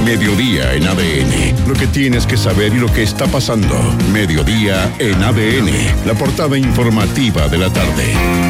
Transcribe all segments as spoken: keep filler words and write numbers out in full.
Mediodía en A D N. Lo que tienes que saber y lo que está pasando. Mediodía en A D N. La portada informativa de la tarde.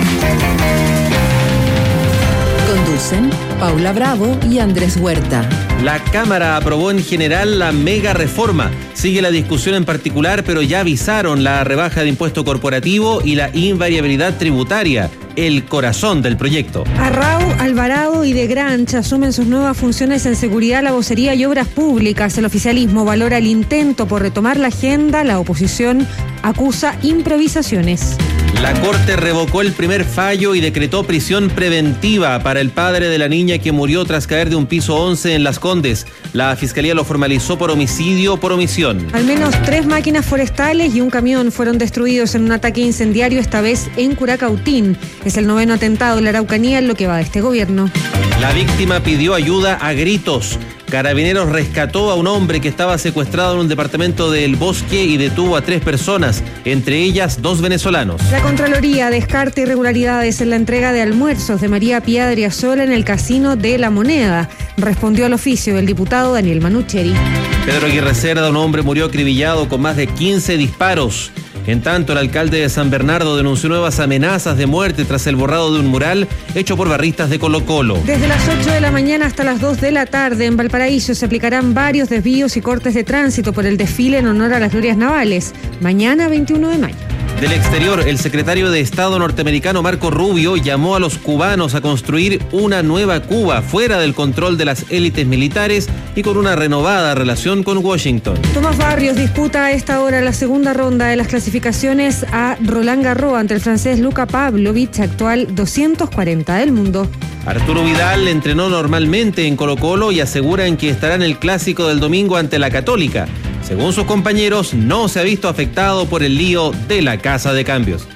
Conducen Paula Bravo y Andrés Huerta. La Cámara aprobó en general la mega reforma. Sigue la discusión en particular, pero ya avisaron la rebaja de impuesto corporativo y la invariabilidad tributaria, el corazón del proyecto. Arrau, Alvarado y De Grancha asumen sus nuevas funciones en seguridad, la vocería y obras públicas. El oficialismo valora el intento por retomar la agenda. La oposición acusa improvisaciones. La Corte revocó el primer fallo y decretó prisión preventiva para el padre de la niña que murió tras caer de un piso once en Las Condes. La Fiscalía lo formalizó por homicidio por omisión. Al menos tres máquinas forestales y un camión fueron destruidos en un ataque incendiario, esta vez en Curacautín. Es el noveno atentado en la Araucanía en lo que va de este gobierno. La víctima pidió ayuda a gritos. Carabineros rescató a un hombre que estaba secuestrado en un departamento del Bosque y detuvo a tres personas, entre ellas dos venezolanos. La Contraloría descarta irregularidades en la entrega de almuerzos de María Pía Adriasola en el Casino de La Moneda. Respondió al oficio el diputado Daniel Manucheri. Pedro Aguirre Cerda, un hombre murió acribillado con más de quince disparos. En tanto, el alcalde de San Bernardo denunció nuevas amenazas de muerte tras el borrado de un mural hecho por barristas de Colo-Colo. Desde las ocho de la mañana hasta las dos de la tarde en Valparaíso se aplicarán varios desvíos y cortes de tránsito por el desfile en honor a las glorias navales. Mañana, veintiuno de mayo. Del exterior, el secretario de Estado norteamericano Marco Rubio llamó a los cubanos a construir una nueva Cuba fuera del control de las élites militares y con una renovada relación con Washington. Tomás Barrios disputa a esta hora la segunda ronda de las clasificaciones a Roland Garros ante el francés Luka Pavlovich, actual doscientos cuarenta del mundo. Arturo Vidal entrenó normalmente en Colo-Colo y aseguran que estará en el clásico del domingo ante la Católica. Según sus compañeros, no se ha visto afectado por el lío de la casa de cambios.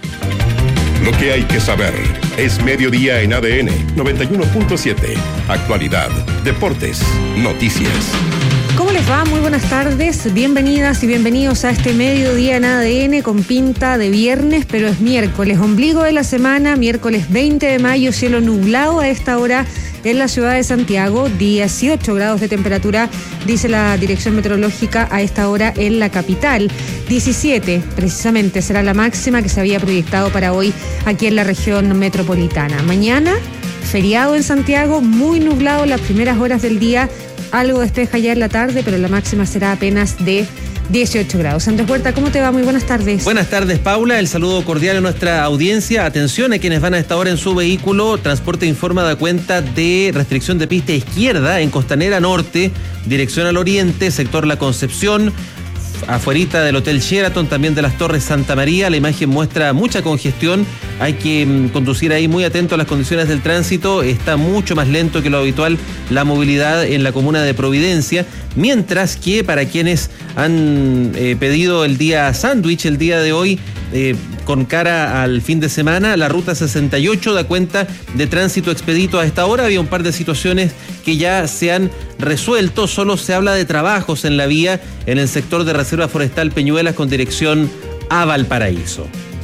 Lo que hay que saber es Mediodía en A D N noventa y uno punto siete. Actualidad, deportes, noticias. ¿Cómo les va? Muy buenas tardes, bienvenidas y bienvenidos a este Mediodía en A D N con pinta de viernes, pero es miércoles, ombligo de la semana, miércoles veinte de mayo, cielo nublado a esta hora en la ciudad de Santiago, dieciocho grados de temperatura, dice la dirección meteorológica a esta hora en la capital. diecisiete, precisamente, será la máxima que se había proyectado para hoy aquí en la región metropolitana. Mañana, feriado en Santiago, muy nublado las primeras horas del día, algo despeja ya en la tarde, pero la máxima será apenas de dieciocho grados. Andrés Huerta, ¿cómo te va? Muy buenas tardes. Buenas tardes, Paula. El saludo cordial a nuestra audiencia. Atención a quienes van a esta hora en su vehículo. Transporte Informa da cuenta de restricción de pista izquierda en Costanera Norte, dirección al oriente, sector La Concepción, afuerita del Hotel Sheraton, también de las Torres Santa María. La imagen muestra mucha congestión. Hay que mm, conducir ahí muy atento a las condiciones del tránsito. Está mucho más lento que lo habitual la movilidad en la comuna de Providencia. Mientras que para quienes han eh, pedido el día sándwich, el día de hoy, eh, con cara al fin de semana, la ruta sesenta y ocho da cuenta de tránsito expedito a esta hora. Había un par de situaciones que ya se han resuelto. Solo se habla de trabajos en la vía en el sector de Reserva Forestal Peñuelas con dirección a Valparaíso.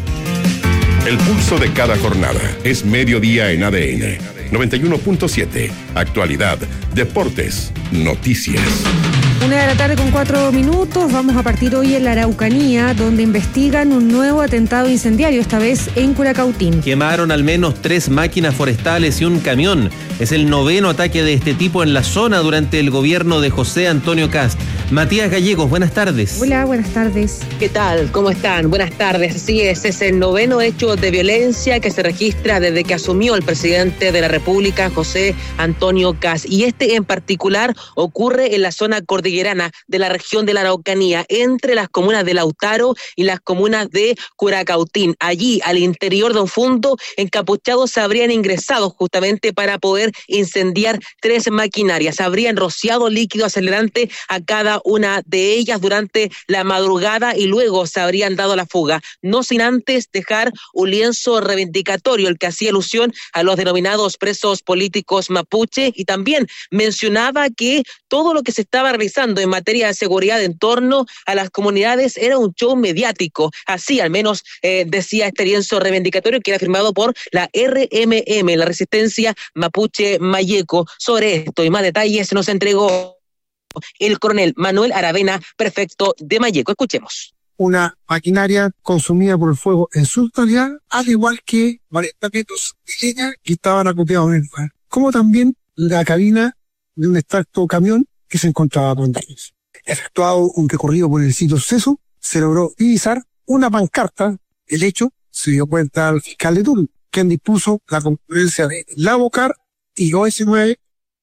El pulso de cada jornada es Mediodía en A D N noventa y uno punto siete. Actualidad, deportes, noticias. Una de la tarde con cuatro minutos. Vamos a partir hoy en la Araucanía, donde investigan un nuevo atentado incendiario, esta vez en Curacautín. Quemaron al menos tres máquinas forestales y un camión. Es el noveno ataque de este tipo en la zona durante el gobierno de José Antonio Kast. Matías Gallegos, buenas tardes. Hola, buenas tardes. ¿Qué tal? ¿Cómo están? Buenas tardes. Así es, es el noveno hecho de violencia que se registra desde que asumió el presidente de la República, José Antonio Kast. Y este en particular ocurre en la zona cordillerana de la región de la Araucanía, entre las comunas de Lautaro y las comunas de Curacautín. Allí, al interior de un fondo, encapuchados se habrían ingresado justamente para poder incendiar tres maquinarias. Habrían rociado líquido acelerante a cada una de ellas durante la madrugada y luego se habrían dado la fuga, no sin antes dejar un lienzo reivindicatorio, el que hacía alusión a los denominados presos políticos mapuche, y también mencionaba que todo lo que se estaba realizando en materia de seguridad en torno a las comunidades era un show mediático. Así al menos eh, decía este lienzo reivindicatorio, que era firmado por la R M M, la Resistencia Mapuche Mayeco. Sobre esto y más detalles nos entregó el coronel Manuel Aravena, prefecto de Malleco. Escuchemos. Una maquinaria consumida por el fuego en su totalidad, al igual que varios tapetos de leña que estaban acopiados en el lugar, como también la cabina de un extracto camión que se encontraba con daños. Efectuado un recorrido por el sitio suceso, se logró divisar una pancarta. El hecho se dio cuenta al fiscal de turno, quien dispuso la concurrencia de la Bocar y O S nueve.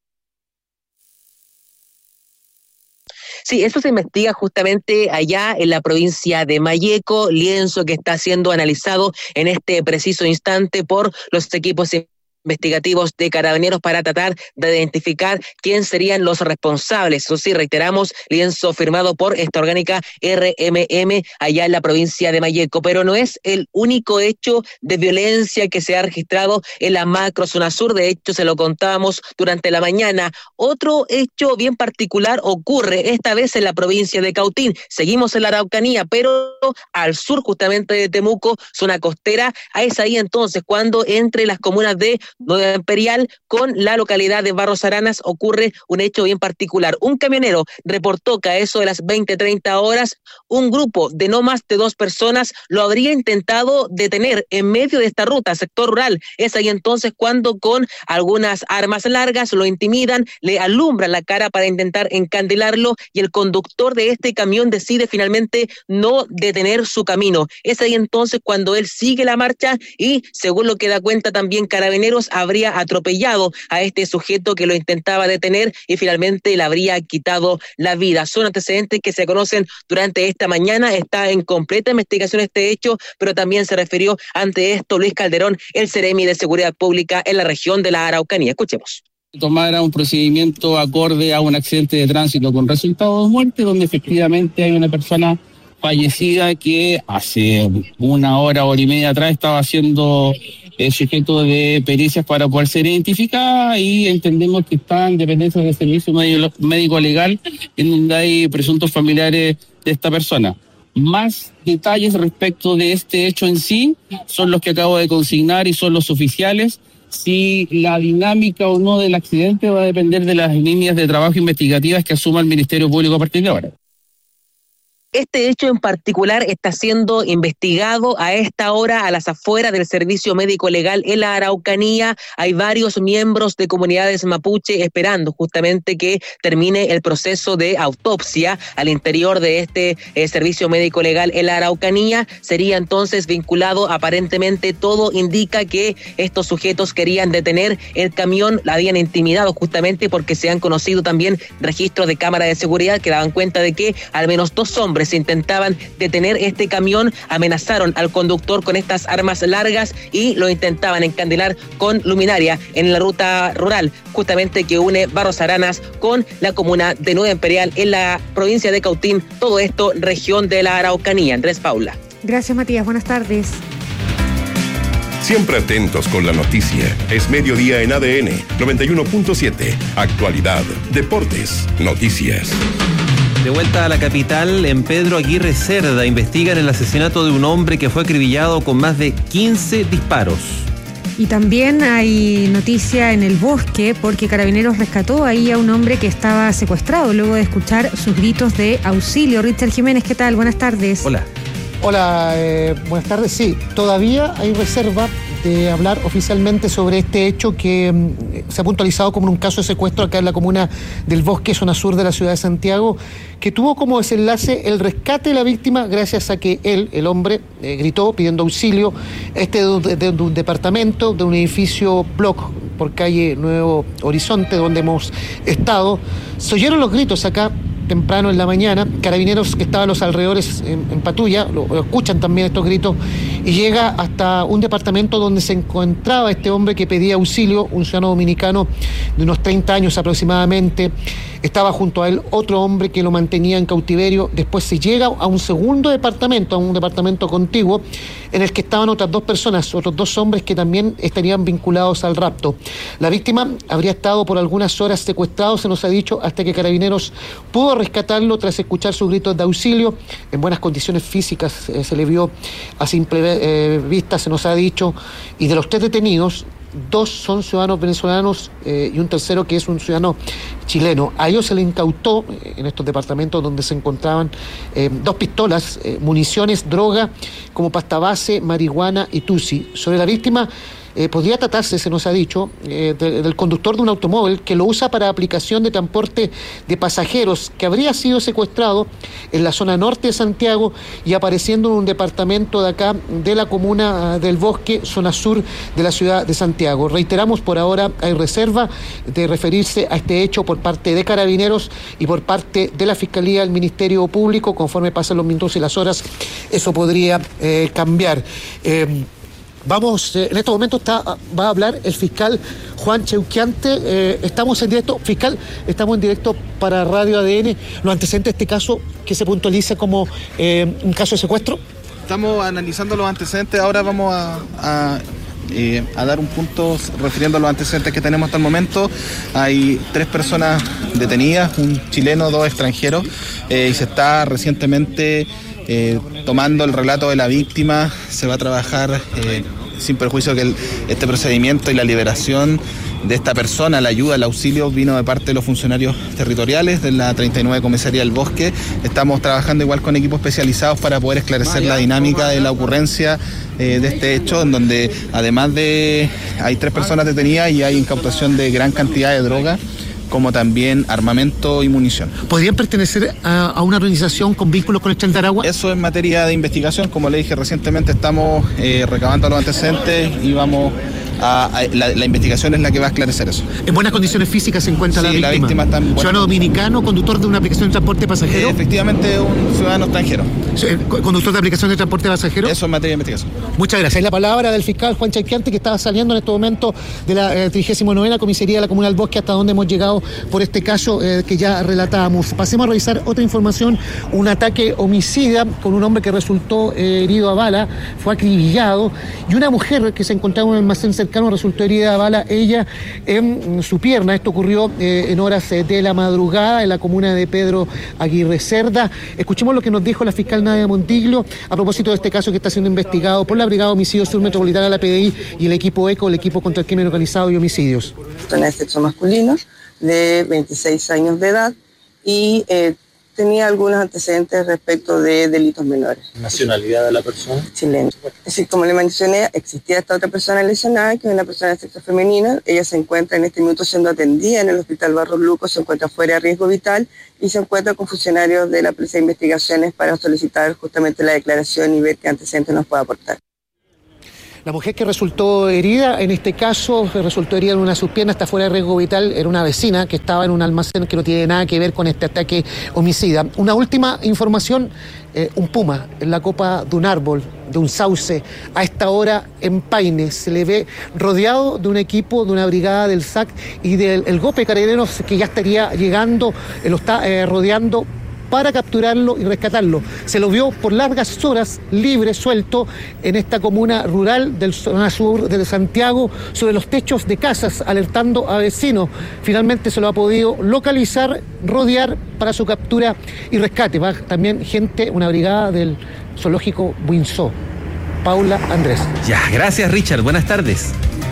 Sí, eso se investiga justamente allá en la provincia de Malleco, lienzo que está siendo analizado en este preciso instante por los equipos investigativos de Carabineros para tratar de identificar quién serían los responsables. Eso sí, reiteramos, lienzo firmado por esta orgánica R M M allá en la provincia de Malleco, pero no es el único hecho de violencia que se ha registrado en la macro zona sur. De hecho, se lo contábamos durante la mañana. Otro hecho bien particular ocurre esta vez en la provincia de Cautín. Seguimos en la Araucanía, pero al sur justamente de Temuco, zona costera. Es ahí entonces cuando entre las comunas de Nueva Imperial con la localidad de Barros Aranas ocurre un hecho bien particular. Un camionero reportó que a eso de las veinte treinta horas un grupo de no más de dos personas lo habría intentado detener en medio de esta ruta, sector rural. Es ahí entonces cuando con algunas armas largas lo intimidan, le alumbran la cara para intentar encandilarlo y el conductor de este camión decide finalmente no detener su camino. Es ahí entonces cuando él sigue la marcha y, según lo que da cuenta también Carabineros, habría atropellado a este sujeto que lo intentaba detener y finalmente le habría quitado la vida. Son antecedentes que se conocen durante esta mañana. Está en completa investigación este hecho, pero también se refirió ante esto Luis Calderón, el Seremi de Seguridad Pública en la región de la Araucanía. Escuchemos. Tomara un procedimiento acorde a un accidente de tránsito con resultado de muerte, donde efectivamente hay una persona fallecida que hace una hora, hora y media atrás estaba siendo el sujeto de pericias para poder ser identificada, y entendemos que está en dependencia del servicio médico legal en donde hay presuntos familiares de esta persona. Más detalles respecto de este hecho en sí son los que acabo de consignar y son los oficiales. Si la dinámica o no del accidente va a depender de las líneas de trabajo investigativas que asuma el Ministerio Público a partir de ahora. Este hecho en particular está siendo investigado a esta hora a las afueras del Servicio Médico Legal en la Araucanía. Hay varios miembros de comunidades mapuche esperando justamente que termine el proceso de autopsia al interior de este eh, Servicio Médico Legal en la Araucanía. Sería entonces vinculado, aparentemente todo indica que estos sujetos querían detener el camión, la habían intimidado justamente porque se han conocido también registros de cámara de seguridad que daban cuenta de que al menos dos hombres intentaban detener este camión, amenazaron al conductor con estas armas largas y lo intentaban encandilar con luminaria en la ruta rural, justamente que une Barros Aranas con la comuna de Nueva Imperial en la provincia de Cautín, todo esto región de la Araucanía. Andrés Paula. Gracias, Matías, buenas tardes. Siempre atentos con la noticia. Es mediodía en A D N noventa y uno punto siete. Actualidad, deportes, noticias. De vuelta a la capital, en Pedro Aguirre Cerda investigan el asesinato de un hombre que fue acribillado con más de quince disparos. Y también hay noticia en el bosque porque Carabineros rescató ahí a un hombre que estaba secuestrado luego de escuchar sus gritos de auxilio. Richard Jiménez, ¿qué tal? Buenas tardes. Hola. Hola, eh, buenas tardes. Sí, todavía hay reserva de hablar oficialmente sobre este hecho que eh, se ha puntualizado como un caso de secuestro acá en la comuna del Bosque, zona sur de la ciudad de Santiago, que tuvo como desenlace el rescate de la víctima gracias a que él, el hombre, eh, gritó pidiendo auxilio. Este de, de, de un departamento, de un edificio block por calle Nuevo Horizonte, donde hemos estado. Se oyeron los gritos acá temprano en la mañana. Carabineros que estaban a los alrededores en, en patrulla, lo, lo escuchan también estos gritos, y llega hasta un departamento donde se encontraba este hombre que pedía auxilio, un ciudadano dominicano de unos treinta años aproximadamente. Estaba junto a él otro hombre que lo mantenía en cautiverio. Después se llega a un segundo departamento, a un departamento contiguo, en el que estaban otras dos personas, otros dos hombres que también estarían vinculados al rapto. La víctima habría estado por algunas horas secuestrado, se nos ha dicho, hasta que Carabineros pudo rescatarlo tras escuchar sus gritos de auxilio. En buenas condiciones físicas, eh, se le vio a simple eh, vista, se nos ha dicho, y de los tres detenidos, dos son ciudadanos venezolanos eh, y un tercero que es un ciudadano chileno. A ellos se les incautó eh, en estos departamentos donde se encontraban eh, dos pistolas, eh, municiones, droga, como pasta base, marihuana y tusi. Sobre la víctima, Eh, podría tratarse, se nos ha dicho, eh, de, del conductor de un automóvil que lo usa para aplicación de transporte de pasajeros, que habría sido secuestrado en la zona norte de Santiago y apareciendo en un departamento de acá, de la comuna del Bosque, zona sur de la ciudad de Santiago. Reiteramos, por ahora hay reserva de referirse a este hecho por parte de Carabineros y por parte de la Fiscalía del Ministerio Público. Conforme pasan los minutos y las horas, eso podría eh, cambiar. Eh, Vamos, eh, en estos momentos está, va a hablar el fiscal Juan Cheuquiante. Eh, estamos en directo, fiscal, estamos en directo para Radio A D N. Los antecedentes de este caso, que se puntualiza como eh, un caso de secuestro. Estamos analizando los antecedentes, ahora vamos a, a, eh, a dar un punto refiriendo a los antecedentes que tenemos hasta el momento. Hay tres personas detenidas, un chileno, dos extranjeros, eh, y se está recientemente... Eh, tomando el relato de la víctima. Se va a trabajar eh, sin perjuicio que el, este procedimiento y la liberación de esta persona, la ayuda, el auxilio, vino de parte de los funcionarios territoriales de la treinta y nueve Comisaría del Bosque. Estamos trabajando igual con equipos especializados para poder esclarecer la dinámica de la ocurrencia eh, de este hecho, en donde además de hay tres personas detenidas y hay incautación de gran cantidad de droga, como también armamento y munición. ¿Podrían pertenecer a, a una organización con vínculos con el Clan de Aragua? Eso es materia de investigación. Como le dije recientemente, estamos eh, recabando los antecedentes y vamos a, a la, la investigación es la que va a esclarecer eso. ¿En buenas condiciones físicas se encuentra sí, la víctima? la víctima está en buena... ¿Ciudadano dominicano, conductor de una aplicación de transporte pasajero? Eh, efectivamente, un ciudadano extranjero. ¿Conductor de aplicación de transporte pasajero? Eso es materia de investigación. Muchas gracias. La palabra del fiscal Juan Cheuquiante, que estaba saliendo en este momento de la eh, trigésima novena Comisaría de la Comuna del Bosque, hasta donde hemos llegado por este caso eh, que ya relatábamos. Pasemos a revisar otra información. Un ataque homicida con un hombre que resultó eh, herido a bala, fue acribillado, y una mujer que se encontraba en un almacén cercano resultó herida a bala, ella en su pierna. Esto ocurrió eh, en horas eh, de la madrugada en la comuna de Pedro Aguirre Cerda. Escuchemos lo que nos dijo la fiscal Nadia Montiglio a propósito de este caso que está siendo investigado por la Brigada de Homicidios Sur Metropolitana, la P D I, y el equipo ECO, el equipo contra el crimen organizado y homicidios. Tenía sexo masculino, de veintiséis años de edad, y eh, tenía algunos antecedentes respecto de delitos menores. ¿Nacionalidad de la persona? Chilena. Es decir, como le mencioné, existía esta otra persona lesionada, que es una persona de sexo femenino. Ella se encuentra en este minuto siendo atendida en el Hospital Barros Luco, se encuentra fuera de riesgo vital y se encuentra con funcionarios de la Policía de Investigaciones para solicitar justamente la declaración y ver qué antecedentes nos puede aportar. La mujer que resultó herida, en este caso, resultó herida en una de sus piernas, está fuera de riesgo vital, era una vecina que estaba en un almacén que no tiene nada que ver con este ataque homicida. Una última información, eh, un puma en la copa de un árbol, de un sauce, a esta hora en Paine. Se le ve rodeado de un equipo, de una brigada del S A C y del el GOPE Carabineros, que ya estaría llegando, eh, lo está eh, rodeando para capturarlo y rescatarlo. Se lo vio por largas horas libre, suelto, en esta comuna rural del zona sur de Santiago, sobre los techos de casas, alertando a vecinos. Finalmente se lo ha podido localizar, rodear para su captura y rescate. Va también gente, una brigada del zoológico Windsor. Paula Andrés. Ya, gracias Richard, buenas tardes.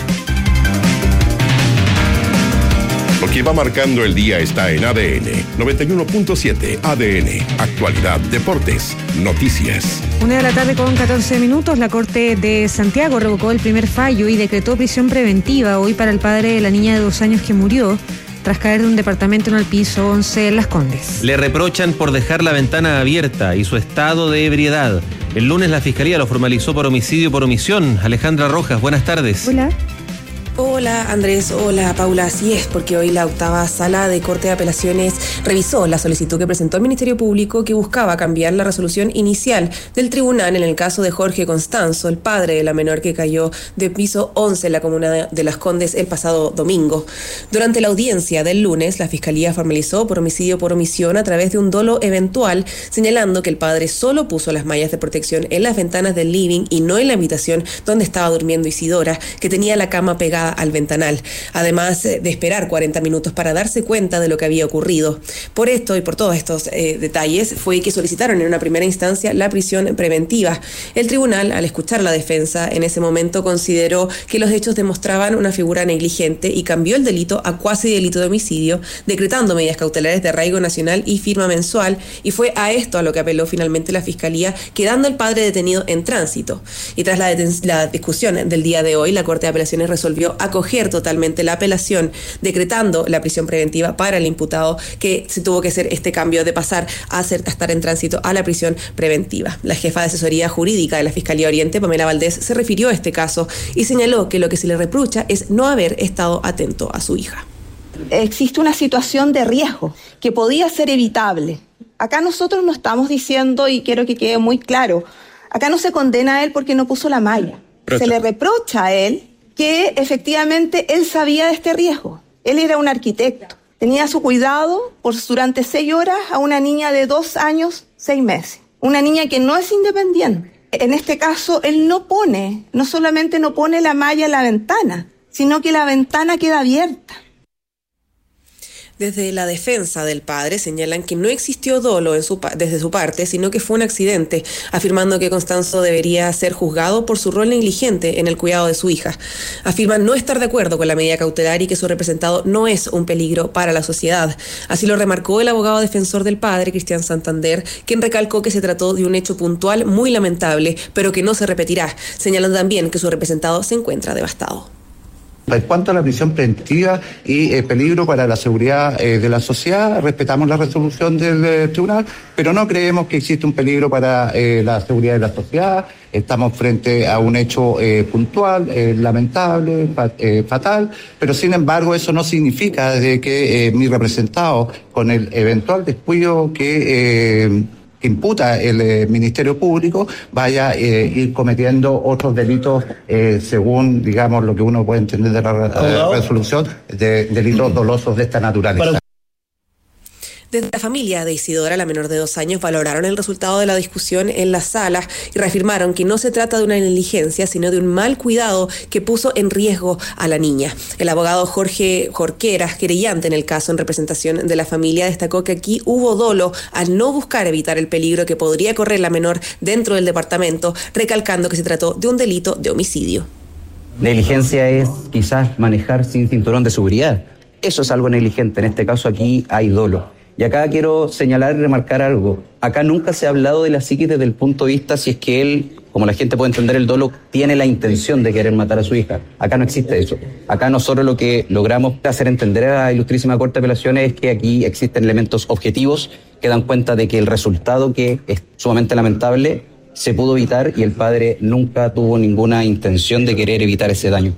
Lo que va marcando el día está en A D N noventa y uno punto siete. A D N, actualidad, deportes, noticias. Una de la tarde con catorce minutos, la Corte de Santiago revocó el primer fallo y decretó prisión preventiva hoy para el padre de la niña de dos años que murió tras caer de un departamento en el piso once en Las Condes. Le reprochan por dejar la ventana abierta y su estado de ebriedad. El lunes la Fiscalía lo formalizó por homicidio por omisión. Alejandra Rojas, buenas tardes. Hola. Hola Andrés, hola Paula, así es, porque hoy la octava sala de Corte de Apelaciones revisó la solicitud que presentó el Ministerio Público, que buscaba cambiar la resolución inicial del tribunal en el caso de Jorge Constanzo, el padre de la menor que cayó de piso once en la comuna de Las Condes el pasado domingo. Durante la audiencia del lunes, la Fiscalía formalizó por homicidio por omisión a través de un dolo eventual, señalando que el padre solo puso las mallas de protección en las ventanas del living y no en la habitación donde estaba durmiendo Isidora, que tenía la cama pegada pegada al ventanal, además de esperar cuarenta minutos para darse cuenta de lo que había ocurrido. Por esto y por todos estos eh, detalles fue que solicitaron en una primera instancia la prisión preventiva. El tribunal, al escuchar la defensa, en ese momento consideró que los hechos demostraban una figura negligente y cambió el delito a cuasi delito de homicidio, decretando medidas cautelares de arraigo nacional y firma mensual, y fue a esto a lo que apeló finalmente la Fiscalía, quedando el padre detenido en tránsito. Y tras la, deten- la discusión del día de hoy, la Corte de Apelaciones resolvió acoger totalmente la apelación, decretando la prisión preventiva para el imputado, que se tuvo que hacer este cambio de pasar a, hacer, a estar en tránsito a la prisión preventiva. La jefa de asesoría jurídica de la Fiscalía Oriente, Pamela Valdés, se refirió a este caso y señaló que lo que se le reprocha es no haber estado atento a su hija. Existe una situación de riesgo que podía ser evitable. Acá nosotros no estamos diciendo, y quiero que quede muy claro, acá no se condena a él porque no puso la malla. Se le reprocha a él que efectivamente él sabía de este riesgo. Él era un arquitecto. Tenía a su cuidado por durante seis horas a una niña de dos años, seis meses. Una niña que no es independiente. En este caso, él no pone, no solamente no pone la malla en la ventana, sino que la ventana queda abierta. Desde la defensa del padre señalan que no existió dolo en su, desde su parte, sino que fue un accidente, afirmando que Constanzo debería ser juzgado por su rol negligente en el cuidado de su hija. Afirman no estar de acuerdo con la medida cautelar y que su representado no es un peligro para la sociedad. Así lo remarcó el abogado defensor del padre, Cristian Santander, quien recalcó que se trató de un hecho puntual muy lamentable, pero que no se repetirá. Señalan también que su representado se encuentra devastado. En cuanto a la prisión preventiva y eh, peligro para la seguridad eh, de la sociedad, respetamos la resolución del eh, tribunal, pero no creemos que existe un peligro para eh, la seguridad de la sociedad. Estamos frente a un hecho eh, puntual, eh, lamentable, fa- eh, fatal, pero sin embargo eso no significa de que eh, mi representado, con el eventual descuido que... Eh, que imputa el eh, Ministerio Público, vaya a eh, ir cometiendo otros delitos eh, según, digamos, lo que uno puede entender de la eh, resolución, de delitos dolosos de esta naturaleza. Desde la familia de Isidora, la menor de dos años, valoraron el resultado de la discusión en la sala y reafirmaron que no se trata de una negligencia, sino de un mal cuidado que puso en riesgo a la niña. El abogado Jorge Jorqueras, querellante en el caso en representación de la familia, destacó que aquí hubo dolo al no buscar evitar el peligro que podría correr la menor dentro del departamento, recalcando que se trató de un delito de homicidio. Negligencia es quizás manejar sin cinturón de seguridad. Eso es algo negligente. En este caso aquí hay dolo. Y acá quiero señalar y remarcar algo. Acá nunca se ha hablado de la psiquis desde el punto de vista si es que él, como la gente puede entender el dolo, tiene la intención de querer matar a su hija. Acá no existe eso. Acá nosotros lo que logramos hacer entender a la Ilustrísima Corte de Apelaciones es que aquí existen elementos objetivos que dan cuenta de que el resultado, que es sumamente lamentable, se pudo evitar y el padre nunca tuvo ninguna intención de querer evitar ese daño.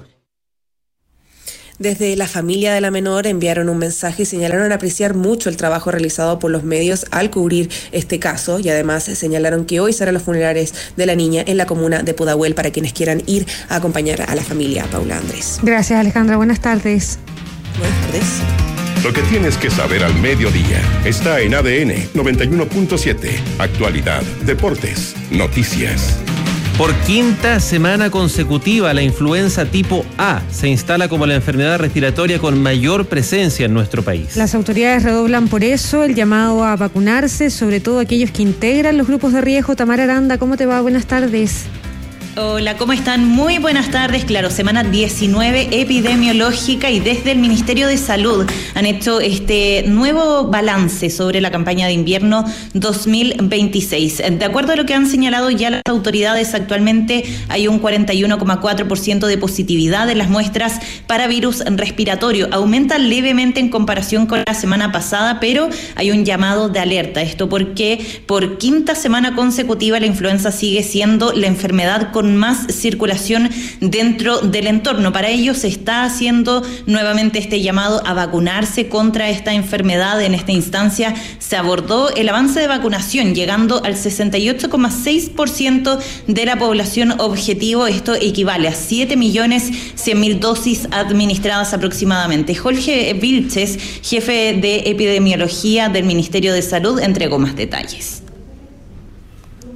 Desde la familia de la menor enviaron un mensaje y señalaron apreciar mucho el trabajo realizado por los medios al cubrir este caso, y además señalaron que hoy serán los funerales de la niña en la comuna de Pudahuel para quienes quieran ir a acompañar a la familia. Paula Andrés. Gracias, Alejandra. Buenas tardes. Buenas tardes. Lo que tienes que saber al mediodía está en A D N noventa y uno punto siete. Actualidad, deportes, noticias. Por quinta semana consecutiva, la influenza tipo A se instala como la enfermedad respiratoria con mayor presencia en nuestro país. Las autoridades redoblan por eso el llamado a vacunarse, sobre todo aquellos que integran los grupos de riesgo. Tamara Aranda, ¿cómo te va? Buenas tardes. Hola, ¿cómo están? Muy buenas tardes. Claro, semana diecinueve epidemiológica, y desde el Ministerio de Salud han hecho este nuevo balance sobre la campaña de invierno dos mil veintiséis. De acuerdo a lo que han señalado ya las autoridades, actualmente hay un cuarenta y uno coma cuatro por ciento de positividad en las muestras para virus respiratorio. Aumenta levemente en comparación con la semana pasada, pero hay un llamado de alerta. Esto porque por quinta semana consecutiva la influenza sigue siendo la enfermedad con más circulación dentro del entorno. Para ello se está haciendo nuevamente este llamado a vacunarse contra esta enfermedad. En esta instancia se abordó el avance de vacunación, llegando al sesenta y ocho coma seis por ciento de la población objetivo. Esto equivale a siete millones cien mil dosis administradas aproximadamente. Jorge Vilches, jefe de epidemiología del Ministerio de Salud, entregó más detalles.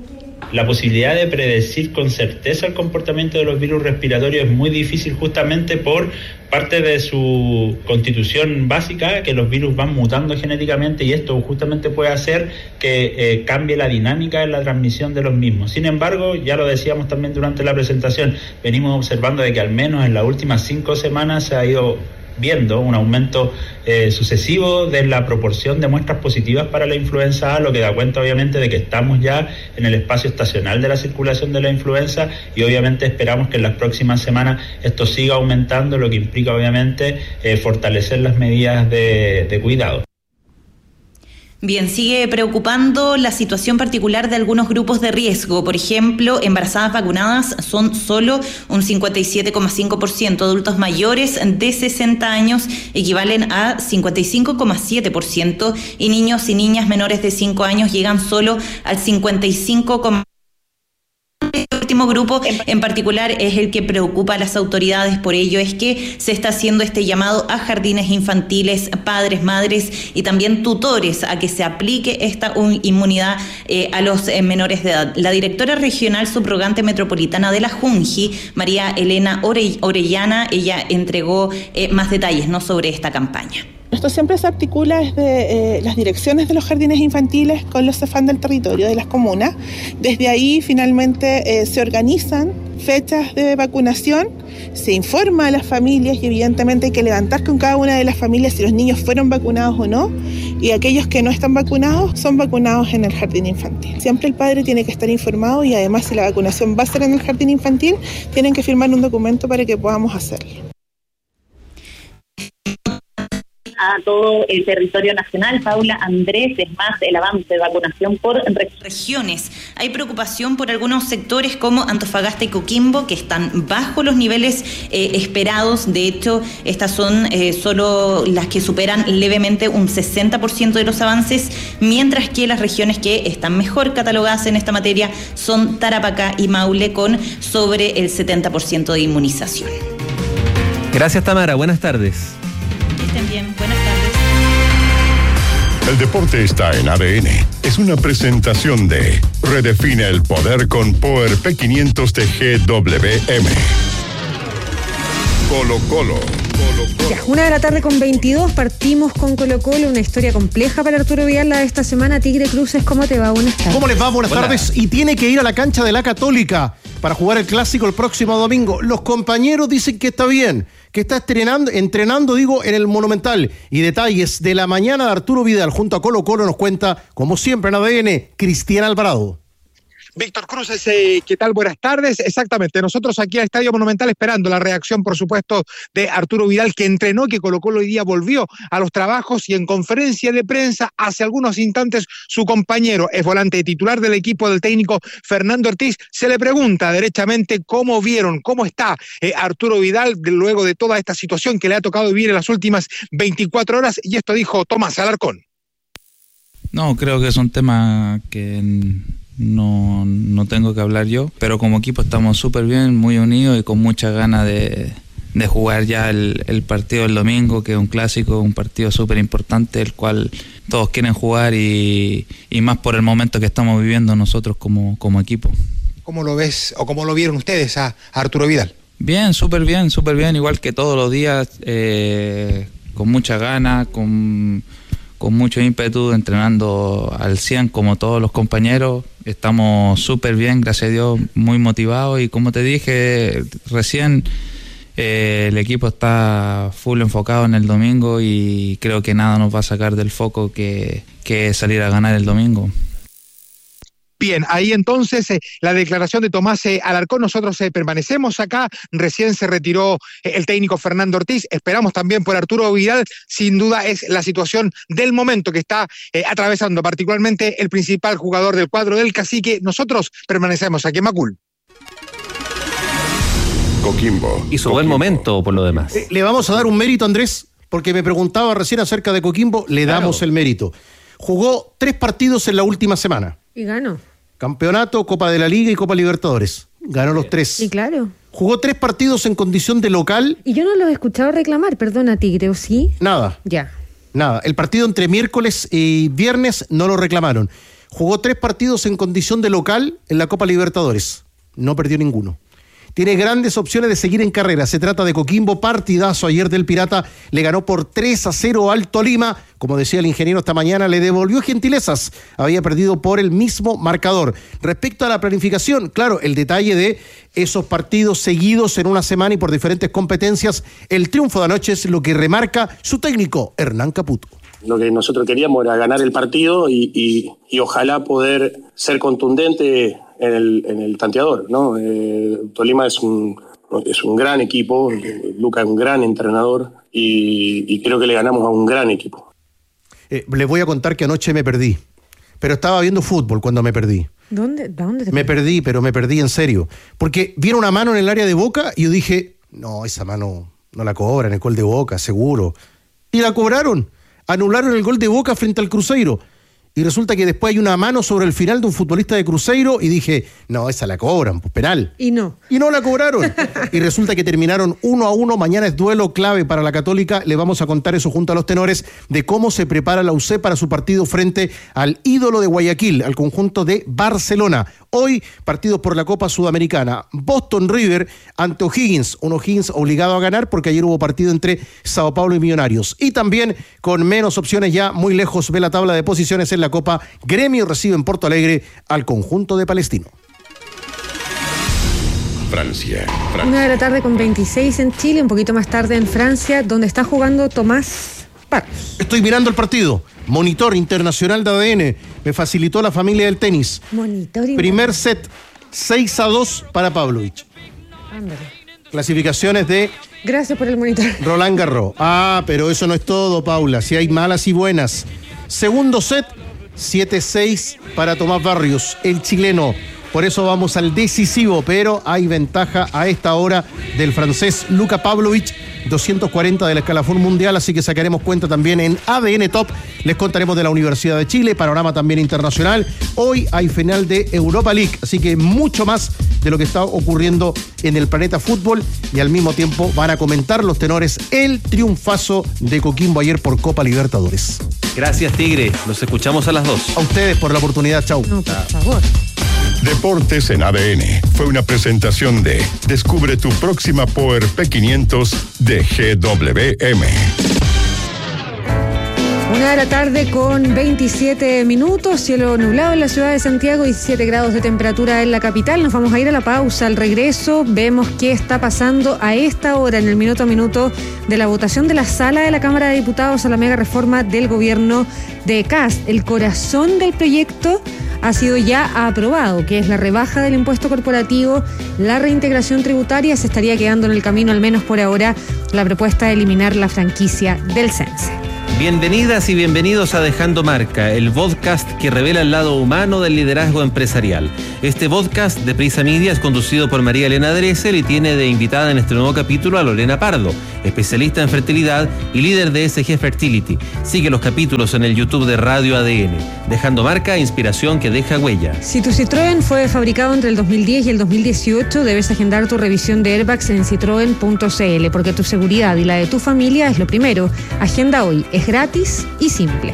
La posibilidad de predecir con certeza el comportamiento de los virus respiratorios es muy difícil justamente por parte de su constitución básica, que los virus van mutando genéticamente y esto justamente puede hacer que eh, cambie la dinámica en la transmisión de los mismos. Sin embargo, ya lo decíamos también durante la presentación, venimos observando de que al menos en las últimas cinco semanas se ha ido viendo un aumento eh, sucesivo de la proporción de muestras positivas para la influenza A, lo que da cuenta obviamente de que estamos ya en el espacio estacional de la circulación de la influenza y obviamente esperamos que en las próximas semanas esto siga aumentando, lo que implica obviamente eh, fortalecer las medidas de, de cuidado. Bien, sigue preocupando la situación particular de algunos grupos de riesgo. Por ejemplo, embarazadas vacunadas son solo un cincuenta y siete coma cinco por ciento, adultos mayores de sesenta años equivalen a cincuenta y cinco coma siete por ciento y niños y niñas menores de cinco años llegan solo al cincuenta y cinco coma cinco por ciento. El último grupo en particular es el que preocupa a las autoridades, por ello es que se está haciendo este llamado a jardines infantiles, padres, madres y también tutores a que se aplique esta inmunidad eh, a los eh, menores de edad. La directora regional subrogante metropolitana de la Junji, María Elena Ore- Orellana, ella entregó eh, más detalles, ¿no?, sobre esta campaña. Esto siempre se articula desde eh, las direcciones de los jardines infantiles con los CEFAM del territorio de las comunas. Desde ahí finalmente eh, se organizan fechas de vacunación, se informa a las familias y evidentemente hay que levantar con cada una de las familias si los niños fueron vacunados o no, y aquellos que no están vacunados son vacunados en el jardín infantil. Siempre el padre tiene que estar informado y además si la vacunación va a ser en el jardín infantil, tienen que firmar un documento para que podamos hacerlo. A todo el territorio nacional, Paula, Andrés, es más el avance de vacunación por regiones. Hay preocupación por algunos sectores como Antofagasta y Coquimbo, que están bajo los niveles eh, esperados. De hecho, estas son eh, solo las que superan levemente un sesenta por ciento de los avances, mientras que las regiones que están mejor catalogadas en esta materia son Tarapacá y Maule, con sobre el setenta por ciento de inmunización. Gracias, Tamara. Buenas tardes. Estén bien. Buenas tardes. El deporte está en A D N. Es una presentación de Redefine el poder con Power P quinientos de G W M. Colo Colo. Ya, una de la tarde con veintidós, partimos con Colo Colo, una historia compleja para Arturo Vidal la de esta semana. Tigre Cruces, ¿cómo te va? Buenas tardes. ¿Cómo les va? Buenas Hola. tardes. Y tiene que ir a la cancha de la Católica para jugar el Clásico el próximo domingo. Los compañeros dicen que está bien, que está entrenando, entrenando, digo, en el Monumental. Y detalles de la mañana de Arturo Vidal junto a Colo Colo nos cuenta, como siempre en A D N, Cristian Alvarado. Víctor Cruces, eh, ¿qué tal? Buenas tardes. Exactamente, nosotros aquí al Estadio Monumental esperando la reacción, por supuesto, de Arturo Vidal, que entrenó, que Colo Colo hoy día volvió a los trabajos y en conferencia de prensa hace algunos instantes su compañero, es volante titular del equipo del técnico Fernando Ortiz, se le pregunta derechamente cómo vieron, cómo está eh, Arturo Vidal de, luego de toda esta situación que le ha tocado vivir en las últimas veinticuatro horas, y esto dijo Tomás Alarcón. No, creo que es un tema que no, no tengo que hablar yo, pero como equipo estamos súper bien, muy unidos y con muchas ganas de, de jugar ya el, el partido del domingo, que es un clásico, un partido súper importante, el cual todos quieren jugar y, y más por el momento que estamos viviendo nosotros como, como equipo. ¿Cómo lo ves o cómo lo vieron ustedes a, a Arturo Vidal? Bien, súper bien, súper bien, igual que todos los días, eh, con mucha ganas, con... con mucho ímpetu, entrenando al cien como todos los compañeros. Estamos súper bien, gracias a Dios, muy motivados y como te dije recién, eh, el equipo está full enfocado en el domingo y creo que nada nos va a sacar del foco que, que salir a ganar el domingo. Bien, ahí entonces eh, la declaración de Tomás eh, Alarcón, nosotros eh, permanecemos acá, recién se retiró eh, el técnico Fernando Ortiz, esperamos también por Arturo Vidal, sin duda es la situación del momento que está eh, atravesando particularmente el principal jugador del cuadro del Cacique, nosotros permanecemos aquí en Macul. Coquimbo. Hizo buen momento por lo demás. Eh, le vamos a dar un mérito, Andrés, porque me preguntaba recién acerca de Coquimbo, le damos claro. el mérito. Jugó tres partidos en la última semana. Y ganó. Campeonato, Copa de la Liga y Copa Libertadores. Ganó los tres. Y claro. Jugó tres partidos en condición de local. Y yo no los he escuchado reclamar, perdona, Tigre, ¿o sí? Nada. Ya. Nada. El partido entre miércoles y viernes no lo reclamaron. jugó tres partidos en condición de local en la Copa Libertadores. No perdió ninguno. Tiene grandes opciones de seguir en carrera. Se trata de Coquimbo, partidazo ayer del Pirata. Le ganó por tres a cero al Tolima. Como decía el ingeniero esta mañana, le devolvió gentilezas. Había perdido por el mismo marcador. Respecto a la planificación, claro, el detalle de esos partidos seguidos en una semana y por diferentes competencias. El triunfo de anoche es lo que remarca su técnico, Hernán Caputo. Lo que nosotros queríamos era ganar el partido y, y, y ojalá poder ser contundente en el, en el tanteador, ¿no? Eh, Tolima es un, es un gran equipo, Luca es un gran entrenador y, y creo que le ganamos a un gran equipo. Eh, les voy a contar que anoche me perdí, pero estaba viendo fútbol cuando me perdí. ¿Dónde, ¿dónde te Me perdí, pero me perdí en serio. Porque vieron una mano en el área de Boca y yo dije, no, esa mano no la cobran, el gol de Boca, seguro. Y la cobraron. Anularon el gol de Boca frente al Cruzeiro. Y resulta que después hay una mano sobre el final de un futbolista de Cruzeiro y dije, no, esa la cobran, pues penal. Y no. Y no la cobraron. Y resulta que terminaron uno a uno. Mañana es duelo clave para la Católica. Le vamos a contar eso junto a los tenores de cómo se prepara la U C para su partido frente al ídolo de Guayaquil, al conjunto de Barcelona. Hoy, partidos por la Copa Sudamericana. Boston River ante O'Higgins. Un O'Higgins obligado a ganar porque ayer hubo partido entre Sao Paulo y Millonarios. Y también con menos opciones ya muy lejos ve la tabla de posiciones en la Copa. Gremio recibe en Porto Alegre al conjunto de Palestino. Francia, Francia. Una de la tarde con veintiséis en Chile, un poquito más tarde en Francia, donde está jugando Tomás Parros. Estoy mirando el partido. Monitor internacional de A D N. Me facilitó la familia del tenis. Monitor. Primer set, seis a dos para Pavlovich. Ándale. Clasificaciones de Gracias por el monitor. Roland Garros. Ah, pero eso no es todo, Paula. Si hay malas y buenas. Segundo set, siete seis para Tomás Barrios, el chileno. Por eso vamos al decisivo, pero hay ventaja a esta hora del francés Luka Pavlovich, doscientos cuarenta del escalafón mundial, así que sacaremos cuenta también en A D N Top. Les contaremos de la Universidad de Chile, panorama también internacional. Hoy hay final de Europa League, así que mucho más de lo que está ocurriendo en el planeta fútbol y al mismo tiempo van a comentar los tenores el triunfazo de Coquimbo ayer por Copa Libertadores. Gracias, Tigre. Los escuchamos a las dos. A ustedes por la oportunidad. Chau. No, por favor. Deportes en A D N fue una presentación de Descubre tu próxima Power P quinientos de G W M. Una de la tarde con veintisiete minutos, cielo nublado en la ciudad de Santiago, diecisiete grados de temperatura en la capital. Nos vamos a ir a la pausa. Al regreso vemos qué está pasando a esta hora en el minuto a minuto de la votación de la sala de la Cámara de Diputados a la mega reforma del gobierno de Kast. El corazón del proyecto ha sido ya aprobado, que es la rebaja del impuesto corporativo, la reintegración tributaria. Se estaría quedando en el camino, al menos por ahora, la propuesta de eliminar la franquicia del Sense. Bienvenidas y bienvenidos a Dejando Marca, el podcast que revela el lado humano del liderazgo empresarial. Este podcast de Prisa Media es conducido por María Elena Dressel y tiene de invitada en este nuevo capítulo a Lorena Pardo, especialista en fertilidad y líder de S G Fertility. Sigue los capítulos en el YouTube de Radio A D N. Dejando Marca, inspiración que deja huella. Si tu Citroën fue fabricado entre el dos mil diez y el dos mil dieciocho, debes agendar tu revisión de airbags en citroen punto c l, porque tu seguridad y la de tu familia es lo primero. Agenda hoy. Es gratis y simple.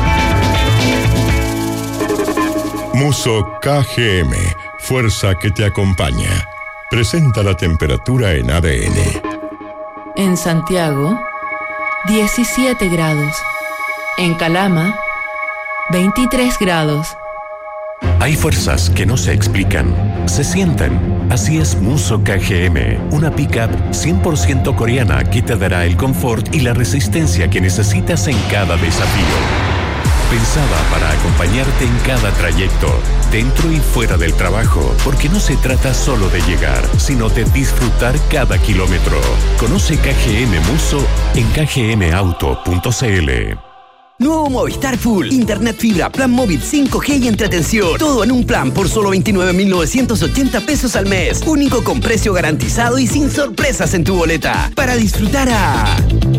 Muso K G M, fuerza que te acompaña. Presenta la temperatura en A D N. En Santiago, diecisiete grados. En Calama, veintitrés grados. Hay fuerzas que no se explican, se sienten. Así es Muso K G M, una pick-up cien por ciento coreana que te dará el confort y la resistencia que necesitas en cada desafío. Pensada para acompañarte en cada trayecto, dentro y fuera del trabajo, porque no se trata solo de llegar, sino de disfrutar cada kilómetro. Conoce K G M Muso en k g m auto punto c l. Nuevo Movistar Full, internet fibra, plan móvil cinco G y entretención. Todo en un plan por solo veintinueve mil novecientos ochenta pesos al mes. Único con precio garantizado y sin sorpresas en tu boleta. Para disfrutar a...